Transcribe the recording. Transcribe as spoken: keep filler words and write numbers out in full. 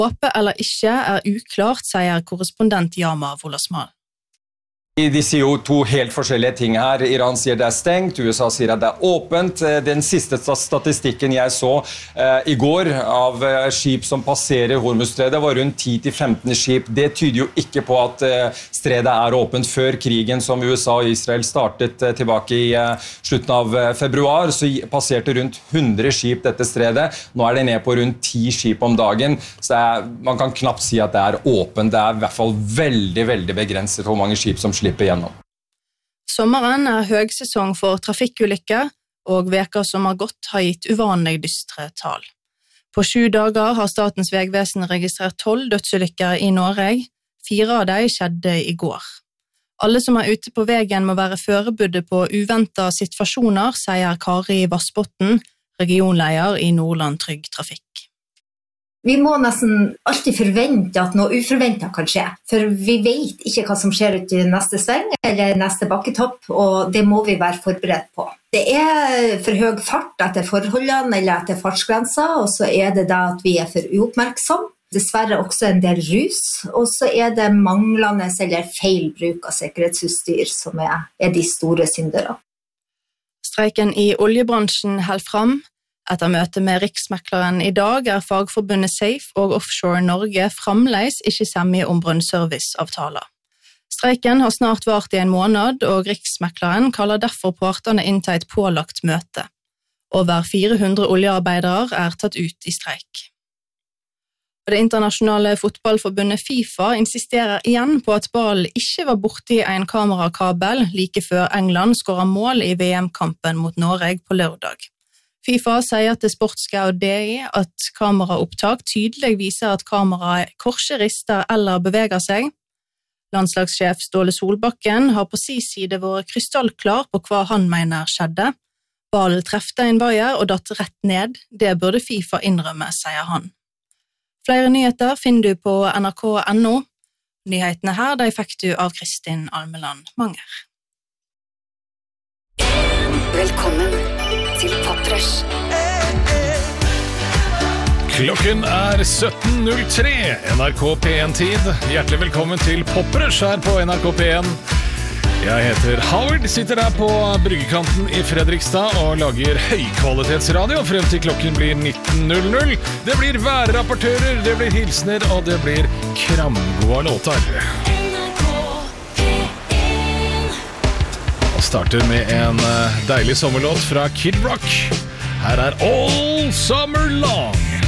åpent eller ikke er uklart, sier korrespondent Yama Wolasmal. De sier jo to helt forskjellige ting her. Iran sier det er stengt, U S A sier at det er åpent. Den siste statistikken jeg så eh, i går av eh, skip som passerer Hormuzstredet var rundt ti til femten skip. Det tyder jo ikke på at eh, stredet er åpent. Før krigen som U S A og Israel startet eh, tilbake i eh, slutten av eh, februar, så passerte rundt hundre skip dette stredet. Nå er det ned på rundt ti skip om dagen, så det er, man kan knapt si at det er åpent. Det er i hvert fall veldig, veldig begrenset hvor mange skip som slipper gjennom. Sommeren er høgsesong for trafikkulykker, og veka som har gått har gitt uvanlig dystre tall. På sju dager har Statens vegvesen registrert tolv dødsulykker i Norge. Fire av dem skjedde i går. Alle som er ute på veien må være forberedt på uventede situasjoner, sier Kari Vassbotten, regionleder i Nordland Trygg Trafikk. Vi må nesten alltid forvente at noe uforventet kan skje, for vi vet ikke hva som skjer ut i neste sving eller neste bakketopp, og det må vi være forberedt på. Det er for høy fart etter forholdene eller etter fartsgrenser, og så er det da at vi er for uoppmerksomme. Dessverre også en del rus, og så er det manglende eller feil bruk av sikkerhetsutstyr som er, er de store syndere. Streiken i oljebransjen holder fram. Etter møte med Riksmekleren i dag er fagforbundet Safe og Offshore Norge fremdeles ikke semje om brønnserviceavtaler. Streiken har snart vart i en måned, og Riksmekleren kaller derfor partene inn til et pålagt møte. Over fire hundre oljearbeidere er tatt ut i streik. Det internasjonale fotballforbundet FIFA insisterer igjen på at ballen ikke var borte i en kamerakabel like før England skåret mål i V M-kampen mot Norge på lørdag. FIFA sier til Sportsgau D I at kameraopptak tydelig viser at kameraet korser, rister eller beveger seg. Landslagssjef Ståle Solbakken har på sin side vært krystallklar på hva han mener skjedde. Ballen trefte en vaier og datt rett ned. Det burde FIFA innrømme, sier han. Flere nyheter finner du på N R K punktum N O. Nyhetene her de fikk du av Kristin Almeland Manger. Velkommen til Poprush. Klokken er sytten null tre, N R K P en-tid. Hjertelig velkommen til Poprush her på N R K P en. Jeg heter Howard, sitter der på bryggekanten i Fredrikstad og lager høykvalitetsradio frem til klokken blir nitten null null. Det blir værrapportører, det blir hilsner, og det blir kramgode låter. Starter med en deilig sommerlåt fra Kid Rock. Her er All Summer Long.